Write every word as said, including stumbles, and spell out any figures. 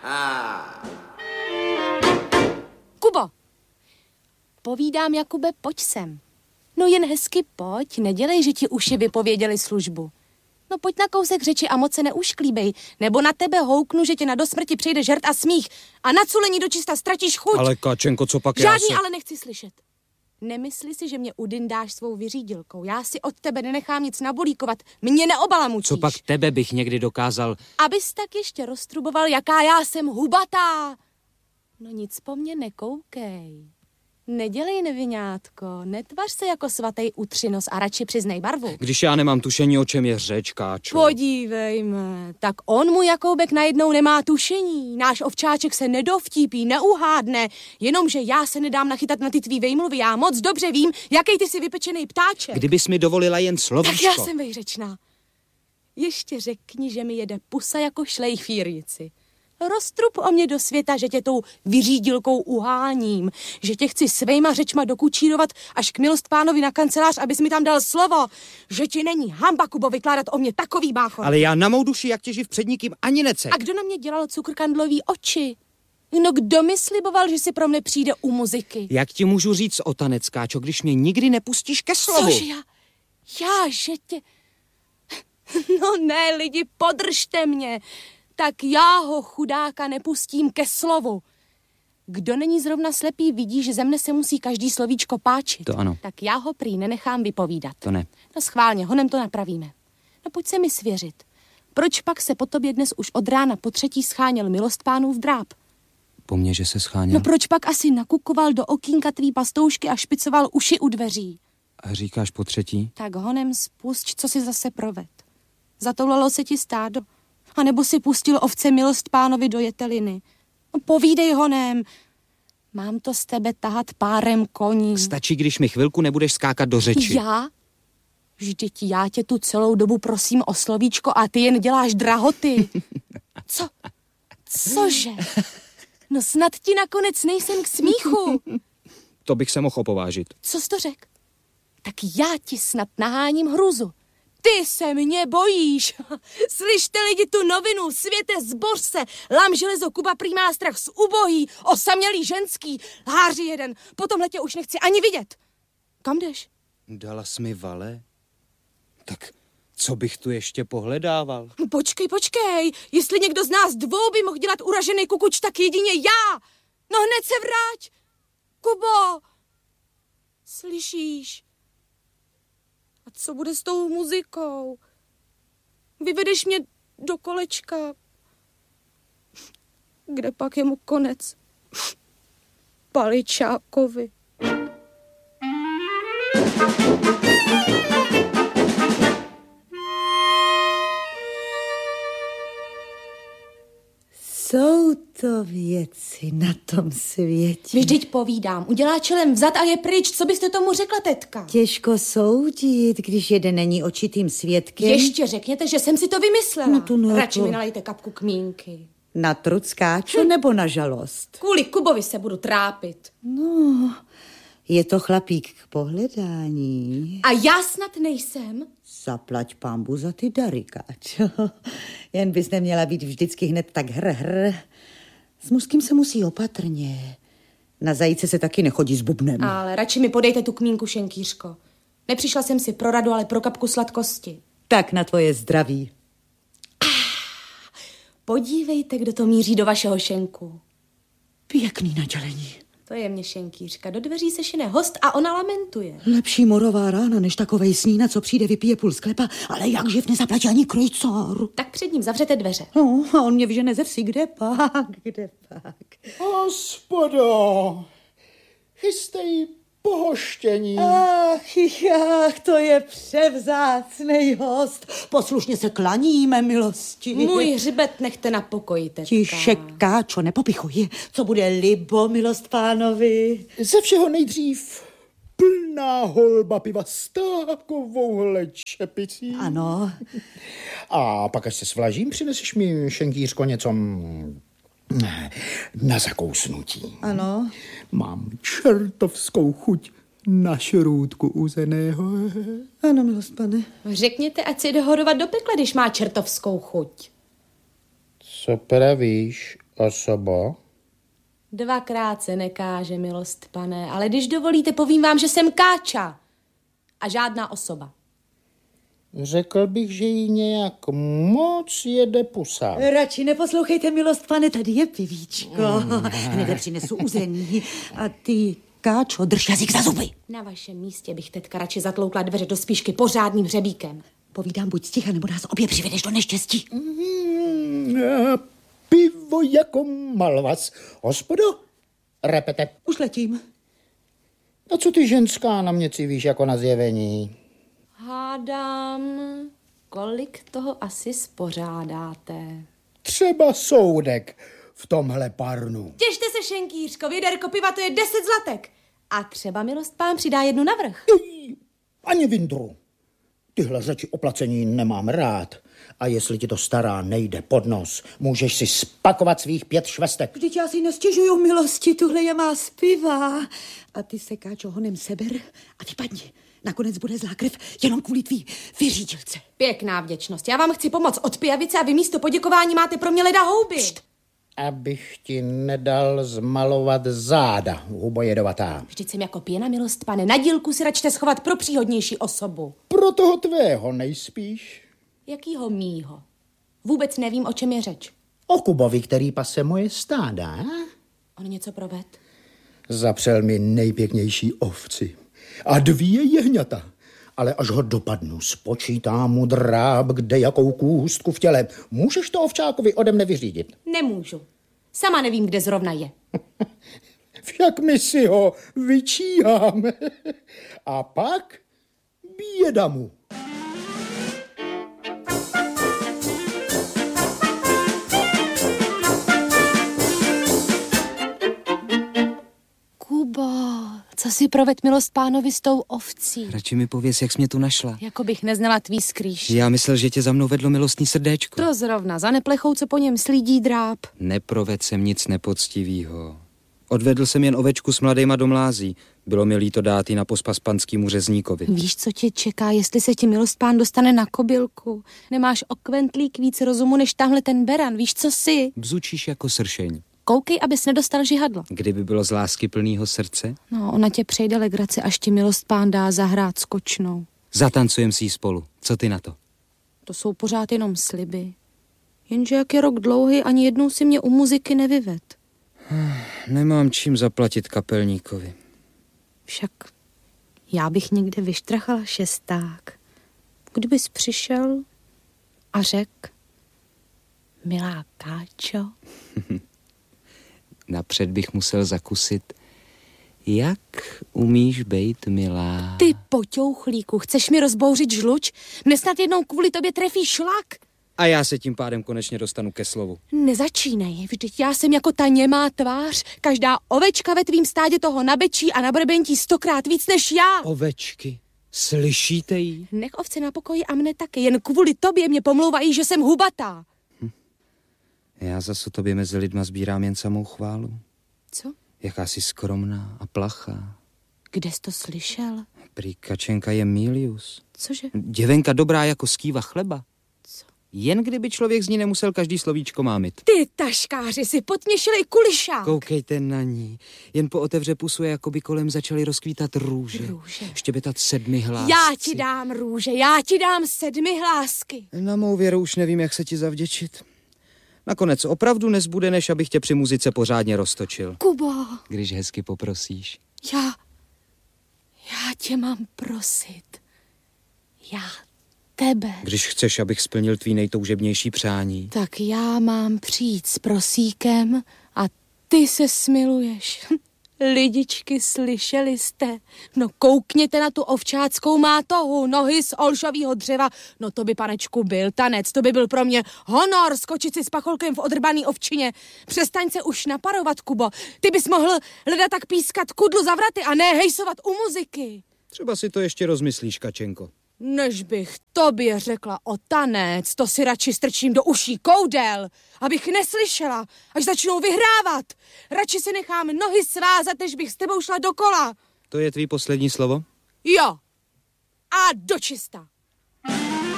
Ah. Kubo, povídám, Jakube, pojď sem. No jen hezky pojď, nedělej, že ti uši vypověděli službu. No pojď na kousek řeči a moc se neušklíbej, nebo na tebe houknu, že tě na dosmrti přijde žert a smích a na culení dočista ztratíš chuť. Ale Káčenko, co pak Žádný já se... ale nechci slyšet. Nemysli si, že mě udyndáš svou vyřídilkou. Já si od tebe nenechám nic nabolíkovat. Mě neobalamutíš. Co pak tebe bych někdy dokázal... Abys tak ještě roztruboval, jaká já jsem hubatá. No nic po mně nekoukej. Nedělej nevinátko, netvař se jako svatý utřinos a radši přiznej barvu. Když já nemám tušení, o čem je řeč, Káčo. Podívejme, tak on mu Jakoubek najednou nemá tušení. Náš ovčáček se nedovtípí, neuhádne, jenomže já se nedám nachytat na ty tvý vejmluvy. Já moc dobře vím, jaký ty jsi vypečený ptáček. Kdybys mi dovolila jen slovíčko. Tak já jsem vejřečná. Ještě řekni, že mi jede pusa jako šlejfírnici. Roztrup o mě do světa, že tě tou vyřídilkou uháním, že tě chci svejma řečma dokučírovat až k milostpánovi na kancelář, abys mi tam dal slovo, že ti není hamba, Kubo, vykládat o mě takový báchor. Ale já na mou duši, jak tě živ před nikým, ani necek. A kdo na mě dělal cukrkandlový oči? No kdo mi sliboval, že si pro mne přijde u muziky? Jak ti můžu říct o tanec, Káčo, když mě nikdy nepustíš ke slovu? Cože já? Já, že tě... No ne, lidi, podržte mě. Tak já ho, chudáka, nepustím ke slovu. Kdo není zrovna slepý, vidí, že ze mne se musí každý slovíčko páčit. To ano. Tak já ho prý nenechám vypovídat. To ne. No schválně, honem to napravíme. No pojď se mi svěřit. Proč pak se po tobě dnes už od rána po třetí scháněl milostpánův dráp? Po mně, že se scháněl? No proč pak asi nakukoval do okýnka tvý pastoušky a špicoval uši u dveří? A říkáš po třetí? Tak honem spusť, co si zase proved. Zatoulalo se ti stádo. A nebo si pustil ovce milostpánovi do jeteliny. No, povídej honem. Mám to z tebe tahat párem koní. Stačí, když mi chvilku nebudeš skákat do řeči. Já? Vždyť já tě tu celou dobu prosím o slovíčko a ty jen děláš drahoty. Co? Cože? No snad ti nakonec nejsem k smíchu. To bych se mohl opovážit. Co jsi to řek? Tak já ti snad naháním hrůzu. Ty se mě bojíš. Slyšte lidi tu novinu, světe zboř se. Lam železo, Kuba prý má strach z ubohý, osamělý ženský, háři jeden. Potom letě už nechci ani vidět. Kam jdeš? Dala jsi mi vale? Tak co bych tu ještě pohledával? No počkej, počkej. Jestli někdo z nás dvou by mohl dělat uražený kukuč, tak jedině já. No hned se vrať. Kubo, slyšíš? A co bude s tou muzikou? Vyvedeš mě do kolečka. Kde pak je mu konec? Paličákovi. Jsou to věci na tom světě. Vždyť povídám, udělá čelem vzad a je pryč. Co byste tomu řekla, tetka? Těžko soudit, když jeden není očitým svědkem. Ještě řekněte, že jsem si to vymyslela. No to no, Radši to... mi nalejte kapku kmínky. Na truckáčo hm. nebo na žalost? Kvůli Kubovi se budu trápit. No, je to chlapík k pohledání. A já snad nejsem? Zaplať pambu za ty dary, Káčo. Jen bys neměla být vždycky hned tak hr, hr. S mužským se musí opatrně. Na zajíce se taky nechodí s bubnem. Ale radši mi podejte tu kmínku, šenkýřko. Nepřišla jsem si pro radu, ale pro kapku sladkosti. Tak na tvoje zdraví. Ah, podívejte, kdo to míří do vašeho šenku. Pěkný nadělení. To je mě šenkýřka. Do dveří se šine host a ona lamentuje. Lepší morová rána, než takovej snína, co přijde, vypije půl sklepa, ale jak živ nezaplatí ani krojcár. Tak před ním zavřete dveře. No, a on mě vžene ze vsi, kde pak, kde pak. Hospodo, chystej pohoštění. Ach, ach, to je převzácnej host. Poslušně se klaníme, milosti. Můj hřbet nechte na pokoji, tetka. Tiše, Káčo, nepopichuj. Co bude libo, milost pánovi? Ze všeho nejdřív plná holba piva s takovouhle čepicí. Ano. A pak, až se svlažím, přineseš mi, šenkýřko, něco na zakousnutí. Ano. Mám čertovskou chuť na šrůdku uzeného. Ano, milost pane. Řekněte, ať si jde horovat do pekla, když má čertovskou chuť. Co pravíš, Osoba? Dvakrát se nekáže, milost pane, ale když dovolíte, povím vám, že jsem káča a žádná osoba. Řekl bych, že jí nějak moc jede pusa. Radši neposlouchejte, milost pane, tady je pivíčko. Mm. Hned přinesu uzení. A ty, káčo, drž jazyk za zuby. Na vašem místě bych teďka radši zatloukla dveře do spíšky pořádným hřebíkem. Povídám, buď sticha, nebo nás obě přivedeš do neštěstí. Mm, pivo jako malvas. Hospodo, repete. Už letím. A co ty ženská na mě civíš jako na zjevení? Hádám, kolik toho asi spořádáte. Třeba soudek v tomhle parnu. Těšte se, šenkýřko, věderko piva, to je deset zlatek. A třeba milost pán přidá jednu navrch. Ej, ani vindru. Tyhle řeči o placení nemám rád. A jestli ti to stará nejde pod nos, můžeš si spakovat svých pět švestek. Vždyť já si nestěžuju, milosti, tuhle je má zpěvá. A ty se, káčo, honem seber a vypadni. Nakonec bude zlá krev jenom kvůli tvý vyřídilce. Pěkná vděčnost. Já vám chci pomoct od pijavice a vy místo poděkování máte pro mě leda houby. Pšt. Abych ti nedal zmalovat záda, hubo jedovatá. Vždyť jsem jako pěna, milost pane. Na dílku si račte schovat pro příhodnější osobu. Pro toho tvého nejspíš. Jakýho mýho? Vůbec nevím, o čem je řeč. O Kubovi, který pase moje stáda, a? On něco proved? Zapřel mi nejpěknější ovci a dvě jehňata. Ale až ho dopadnu, spočítám mu dráb, kde jakou kůstku v těle. Můžeš to ovčákovi ode mne vyřídit? Nemůžu. Sama nevím, kde zrovna je. Však my si ho vyčíháme. A pak běda mu. Kubo, co si proved, milost pánovi, s tou ovcí? Radši mi pověz, jak jsi mě tu našla. Jako bych neznala tvý skrýš. Já myslel, že tě za mnou vedlo milostný srdéčko. To zrovna, za neplechou, co po něm slídí dráp. Neprovedl jsem nic nepoctivýho. Odvedl jsem jen ovečku s mladejma do mlází. Bylo mi líto dát ji na pospas panskýmu řezníkovi. Víš, co tě čeká, jestli se ti milost pán dostane na kobylku? Nemáš okventlík víc rozumu než tamhle ten beran, víš, co jsi? Bzučíš jako sršeň. Koukej, abys nedostal žihadlo. Kdyby bylo z lásky plnýho srdce? No, ona tě přejde legraci, až ti milost pán dá zahrát skočnou. Zatancujem si ji spolu. Co ty na to? To jsou pořád jenom sliby. Jenže jak je rok dlouhý, ani jednou si mě u muziky nevyved. Nemám čím zaplatit kapelníkovi. Však já bych někde vyštrachala šesták. Kdybys přišel a řekl, milá káčo. Napřed bych musel zakusit, jak umíš bejt milá. Ty poťouchlíku, chceš mi rozbouřit žluč? Mne snad jednou kvůli tobě trefí šlak. A já se tím pádem konečně dostanu ke slovu. Nezačínej, vždyť já jsem jako ta němá tvář. Každá ovečka ve tvým stádě toho nabečí a nabrbentí stokrát víc než já. Ovečky, slyšíte jí? Nech ovce na pokoji a mne taky, jen kvůli tobě mě pomlouvají, že jsem hubatá. Hm. Já zase tobě mezi lidma sbírám jen samou chválu. Co? Jaká jsi skromná a plachá. Kde jsi to slyšel? Prý Kačenka je Milius. Cože? Děvenka dobrá jako skýva chleba. Co? Jen kdyby člověk z ní nemusel každý slovíčko mámit. Ty taškáři si potněšili kulišák. Koukejte na ní. Jen po otevře pusu, jako by kolem začaly rozkvítat růže. Růže. Štěbetat sedmi hlásci. Já ti dám růže, já ti dám sedmi hlásky. Na mou věru už nevím, jak se ti zavděčit. Nakonec opravdu nezbude, než abych tě při muzice pořádně roztočil. Kubo. Když hezky poprosíš. Já, já tě mám prosit. Já tebe. Když chceš, abych splnil tvý nejtoužebnější přání. Tak já mám přijít s prosíkem a ty se smiluješ. Lidičky, slyšeli jste? No koukněte na tu ovčáckou mátohu, nohy z olšovýho dřeva. No to by, panečku, byl tanec, to by byl pro mě honor skočit si s pacholkem v odrbaný ovčině. Přestaň se už naparovat, Kubo. Ty bys mohl leda tak pískat kudlu za vraty a ne hejsovat u muziky. Třeba si to ještě rozmyslíš, Kačenko. Než bych tobě řekla o tanec, to si radši strčím do uší koudel, abych neslyšela, až začnou vyhrávat. Radši si nechám nohy svázat, než bych s tebou šla dokola. To je tvý poslední slovo? Jo. A dočista.